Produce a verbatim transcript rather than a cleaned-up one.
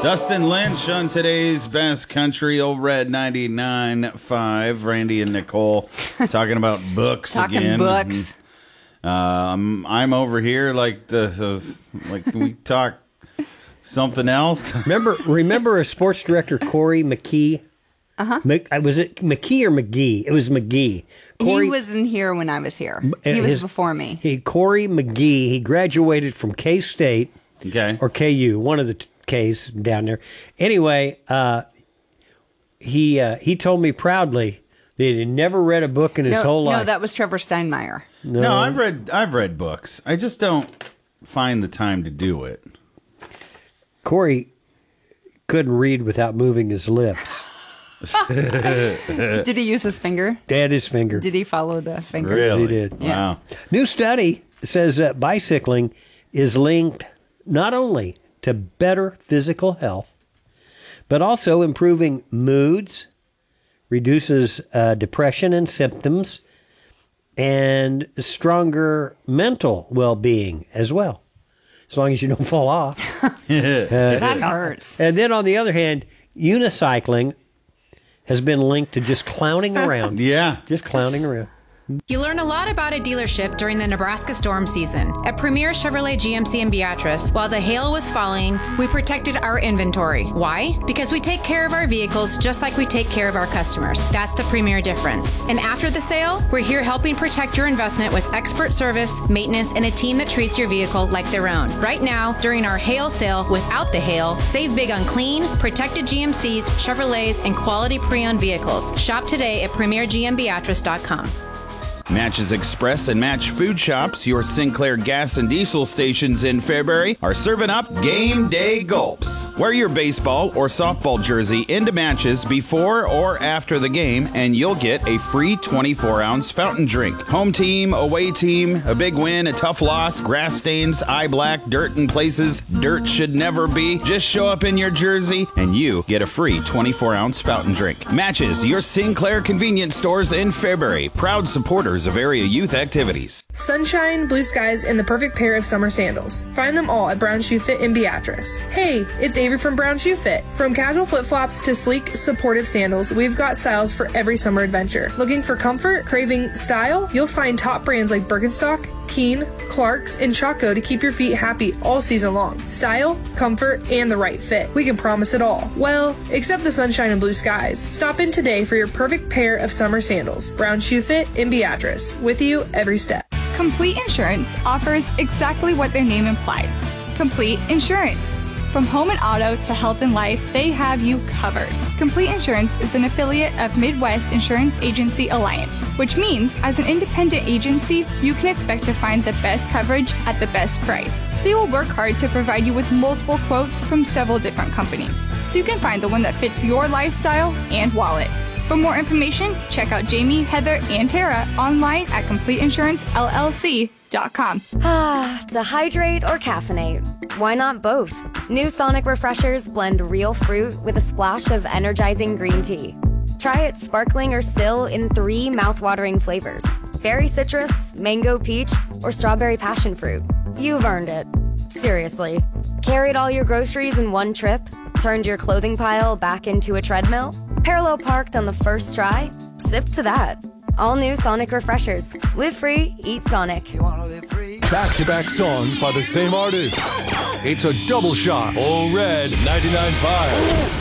Dustin Lynch on today's Best Country, Old Red ninety-nine point five. Randy and Nicole talking about books talking again. books. Um, I'm over here like the, the like can we talk something else? Remember, remember a sports director, Corey McKee? Uh-huh. Mc, was it McKee or McGee? It was McGee. Corey, he wasn't here when I was here. He his, was before me. He Corey McGee. He graduated from K-State, Okay, or K U, one of the t- K's down there. Anyway, uh, he uh, he told me proudly that he had never read a book in his no, whole life. No, that was Trevor Steinmeier. No. no, I've read I've read books. I just don't find the time to do it. Corey couldn't read without moving his lips. Did he use his finger? Dad his finger. Did he follow the finger? Really? He did. Yeah. Wow. New study says that bicycling is linked not only to better physical health, but also improving moods, reduces uh, depression and symptoms, and stronger mental well-being as well, as long as you don't fall off. That hurts. And then on the other hand, unicycling has been linked to just clowning around. Yeah. Just clowning around. You learn a lot about a dealership during the Nebraska storm season. At Premier Chevrolet G M C in Beatrice, while the hail was falling, we protected our inventory. Why? Because we take care of our vehicles just like we take care of our customers. That's the Premier difference. And after the sale, we're here helping protect your investment with expert service, maintenance, and a team that treats your vehicle like their own. Right now, during our hail sale without the hail, save big on clean, protected G M Cs, Chevrolets, and quality pre-owned vehicles. Shop today at premier g m beatrice dot com. Matches Express and Match Food Shops, your Sinclair gas and diesel stations in Fairbury, are serving up game day gulps. Wear your baseball or softball jersey into Matches before or after the game, and you'll get a free twenty-four ounce fountain drink. Home team, away team, a big win, a tough loss, grass stains, eye black, dirt in places dirt should never be. Just show up in your jersey, and you get a free twenty-four ounce fountain drink. Matches, your Sinclair convenience stores in Fairbury, proud supporters of area youth activities. Sunshine, blue skies, and the perfect pair of summer sandals. Find them all at Brown Shoe Fit in Beatrice. Hey, it's Avery from Brown Shoe Fit. From casual flip-flops to sleek, supportive sandals, we've got styles for every summer adventure. Looking for comfort, craving style? You'll find top brands like Birkenstock, Keen, Clarks, and Chaco to keep your feet happy all season long. Style, comfort, and the right fit. We can promise it all. Well, except the sunshine and blue skies. Stop in today for your perfect pair of summer sandals. Brown Shoe Fit in Beatrice. With you every step. Complete Insurance offers exactly what their name implies. Complete Insurance. From home and auto to health and life, they have you covered. Complete Insurance is an affiliate of Midwest Insurance Agency Alliance, which means as an independent agency, you can expect to find the best coverage at the best price. They will work hard to provide you with multiple quotes from several different companies, so you can find the one that fits your lifestyle and wallet. For more information, check out Jamie, Heather, and Tara online at complete insurance l l c dot com. Ah, to hydrate or caffeinate? Why not both? New Sonic Refreshers blend real fruit with a splash of energizing green tea. Try it sparkling or still in three mouthwatering flavors: berry citrus, mango peach, or strawberry passion fruit. You've earned it. Seriously. Carried all your groceries in one trip? Turned your clothing pile back into a treadmill? Parallel parked on the first try? Sip to that. All new Sonic Refreshers. Live free, eat Sonic. Back-to-back songs by the same artist. It's a double shot. All Red ninety-nine point five.